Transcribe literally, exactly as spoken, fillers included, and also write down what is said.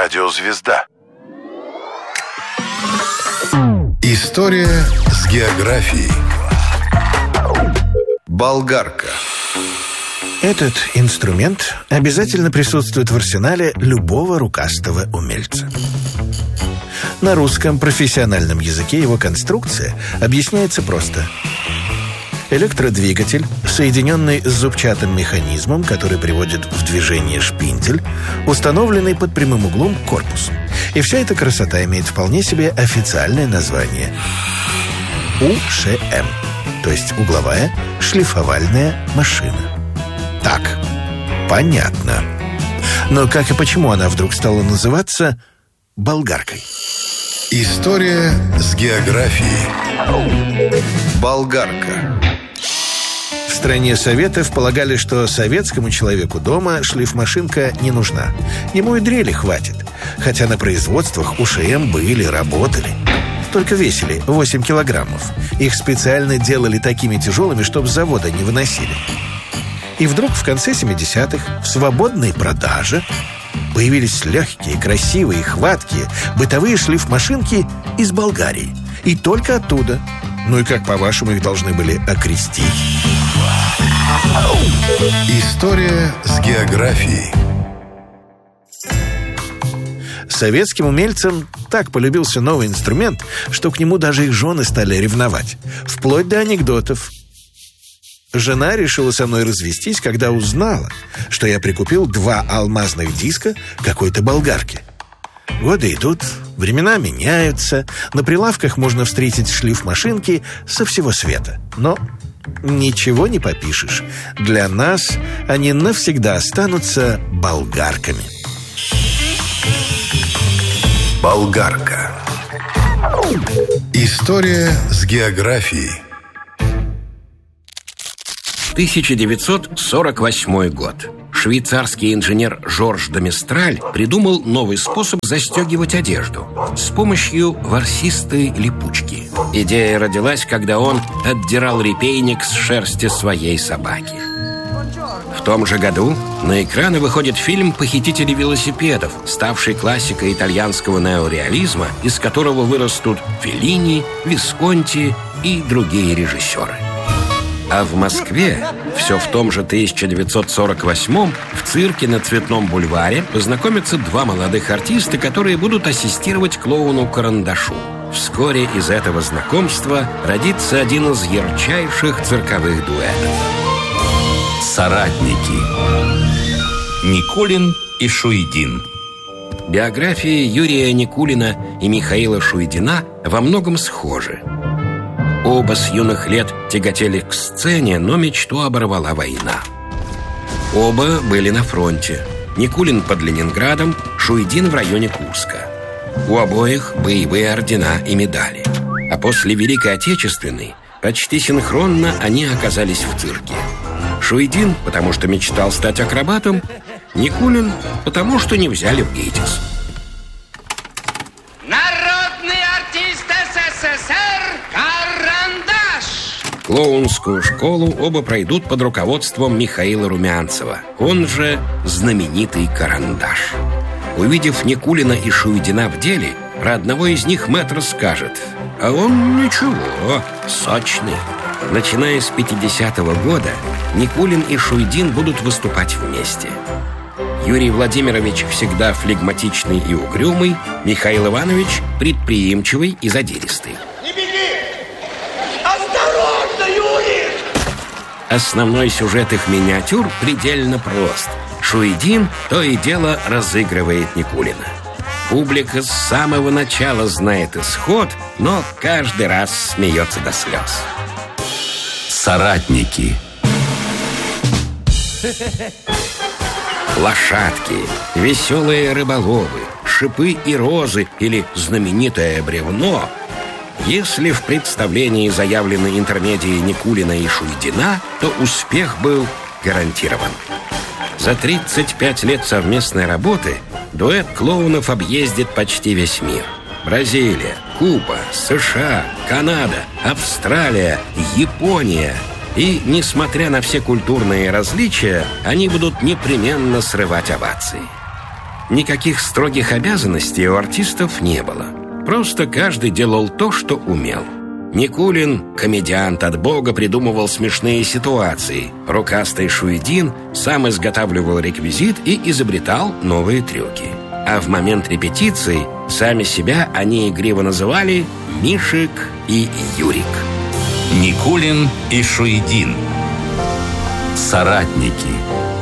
Радиозвезда. История с географией. Болгарка. Этот инструмент обязательно присутствует в арсенале любого рукастого умельца. На русском профессиональном языке его конструкция объясняется просто. Электродвигатель, соединенный с зубчатым механизмом, который приводит в движение шпиндель, установленный под прямым углом к корпусу. И вся эта красота имеет вполне себе официальное название У Ш М, то есть угловая шлифовальная машина. Так, понятно. Но как и почему она вдруг стала называться болгаркой? История с географией. Болгарка. В стране Советов полагали, что советскому человеку дома шлифмашинка не нужна. Ему и дрели хватит. Хотя на производствах У Ш М были, работали. Только весили восемь килограммов. Их специально делали такими тяжелыми, чтобы с завода не выносили. И вдруг в конце семидесятых в свободной продаже появились легкие, красивые, хваткие бытовые шлифмашинки из Болгарии. И только оттуда. Ну и как, по-вашему, их должны были окрестить? История с географией. Советским умельцам так полюбился новый инструмент, что к нему даже их жены стали ревновать. Вплоть до анекдотов. Жена решила со мной развестись, когда узнала, что я прикупил два алмазных диска какой-то болгарки. Годы идут, времена меняются, на прилавках можно встретить шлифмашинки со всего света. Но ничего не попишешь. Для нас они навсегда останутся болгарками. Болгарка. История с географией. тысяча девятьсот сорок восьмой год. Швейцарский инженер Жорж де Мистраль придумал новый способ застегивать одежду с помощью ворсистой липучки. Идея родилась, когда он отдирал репейник с шерсти своей собаки. В том же году на экраны выходит фильм «Похитители велосипедов», ставший классикой итальянского неореализма, из которого вырастут Феллини, Висконти и другие режиссеры. А в Москве, все в том же тысяча девятьсот сорок восьмом, в цирке на Цветном бульваре познакомятся два молодых артиста, которые будут ассистировать клоуну Карандашу. Вскоре из этого знакомства родится один из ярчайших цирковых дуэтов. Соратники. Никулин и Шуйдин. Биографии Юрия Никулина и Михаила Шуйдина во многом схожи. Оба с юных лет тяготели к сцене, но мечту оборвала война. Оба были на фронте. Никулин под Ленинградом, Шуйдин в районе Курска. У обоих боевые ордена и медали. А после Великой Отечественной почти синхронно они оказались в цирке. Шуйдин, потому что мечтал стать акробатом, Никулин, потому что не взяли в ГИТИС. Народный артист СССР Карандаш. Клоунскую школу оба пройдут под руководством Михаила Румянцева, он же знаменитый Карандаш. Увидев Никулина и Шуйдина в деле, про одного из них мэтр скажет: а он ничего, сочный. Начиная с пятидесятого года Никулин и Шуйдин будут выступать вместе. Юрий Владимирович всегда флегматичный и угрюмый, Михаил Иванович предприимчивый и задиристый. Не беги! Осторожно, Юрий! Основной сюжет их миниатюр предельно прост. Шуйдин то и дело разыгрывает Никулина. Публика с самого начала знает исход, но каждый раз смеется до слез. Соратники. Лошадки, веселые рыболовы, шипы и розы или знаменитое бревно. Если в представлении заявлены интермедии Никулина и Шуйдина, то успех был гарантирован. За тридцать пять лет совместной работы дуэт клоунов объездит почти весь мир. Бразилия, Куба, США, Канада, Австралия, Япония. И, несмотря на все культурные различия, они будут непременно срывать овации. Никаких строгих обязанностей у артистов не было. Просто каждый делал то, что умел. Никулин, комедиант от бога, придумывал смешные ситуации. Рукастый Шуйдин сам изготавливал реквизит и изобретал новые трюки. А в момент репетиций сами себя они игриво называли Мишек и Юрик. Никулин и Шуйдин. Соратники.